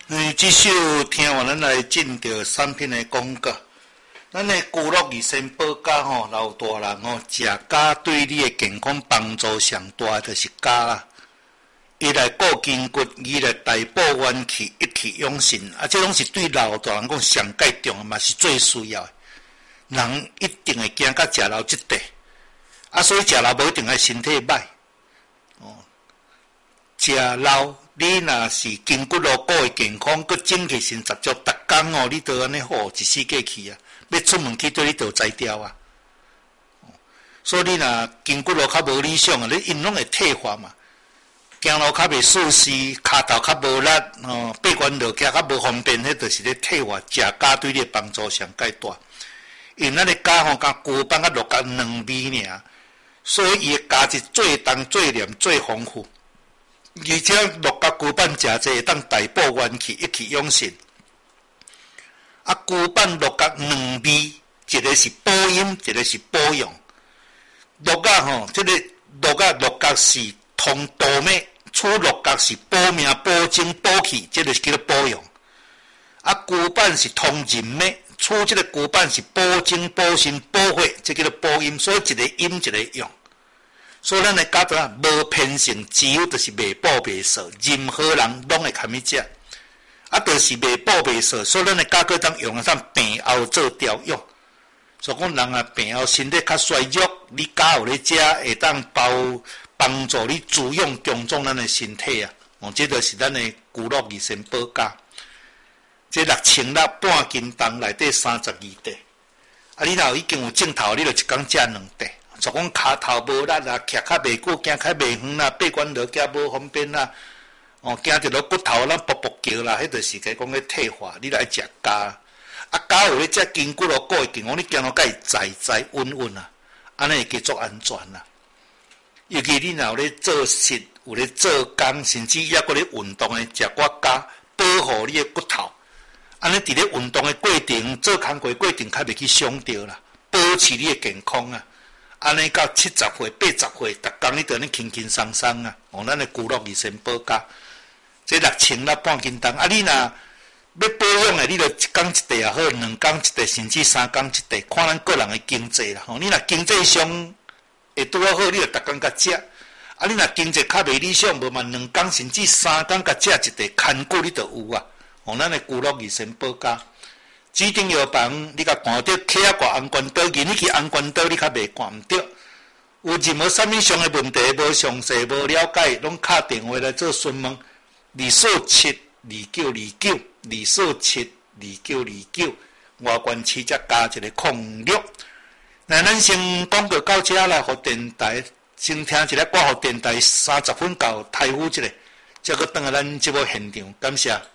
这首听完咱来进到产品的广告。咱的居乐益生保家吼，老大人吼，食家对你的健康帮助上大就是家啦。伊来固筋骨，伊来大补元气，一气养神。这拢是对老大人讲上介重，嘛是最需要的。人一定会惊甲食老即块，所以食老无一定爱身体歹。食老你若是筋骨落骨的健康，佮精气神十足，逐工你都安尼好一世界去啊！要出门去对你都摘掉啊！所以你若筋骨落较无理想啊，你因拢会退化嘛。行路较袂舒适，骹头较无力，爬悬落徛较无方便，迄就是咧退化。食家对你的帮助上介大，因咱的家吼，甲骨板甲落甲两味尔，所以伊的价值最重、最黏、最丰富。而且落甲骨板诚济，会当大补元气，一气养神。骨板落甲两味，一个是保阴，一个是保养。落甲吼，这个落甲是通道脉，出落甲是保命、保精、保气，这个是叫做保养。骨板是通人脉，出这个骨板是保精、保心、保血，这叫做保阴。所以一个阴，一个阳。所以咱的家族无偏性，只有就是袂补袂少，任何人拢会堪去食。就是袂补袂少，所以咱的家族当用上病后做调养。所以讲人病后身体较衰弱，你家有咧食，会当帮助你滋养强壮咱的身体啊。这就是咱的居乐益生保家。这6000粒半斤重内底32块。你若已经有镜头，你就一工食2块。就讲骹头无力啦，徛较袂久，行较袂远啦，爬悬落徛无方便啦，行着落骨头咱卜卜叫啦，迄就是讲咧退化。你来食家，家有咧食筋骨咯，骨的健康，你行路甲伊在稳稳啊，安尼会叫做安全啦。尤其你若有咧做事，有咧做工，甚至抑搁咧运动的，食寡家，保护你的骨头。安尼伫咧运动的过程，做工课过程较袂去伤着啦，保持你的健康啊。安尼到70岁、80岁，逐工你都安尼轻轻松松啊！咱的居乐益生保家，这6000粒半斤重。你若要保养的，你就一工一袋也好，2工一袋，甚至3工一袋，看咱个人的经济啦。你若经济上会拄好，你就逐工甲食。你若经济较袂理想，无嘛2工甚至3工甲食一袋，牵顾你就有啊！咱的居乐益生保家。指定药房，你甲看到客挂安全岛，你去安全岛你较袂看毋到。有任何啥物上的问题，无详细无了解，拢敲电话来做询问。2472929，2472929，外观市则加一个06。那咱先广告到这来，互电台先听一个歌，互电台30分到台呼一个，再搁转来咱节目现场，感谢。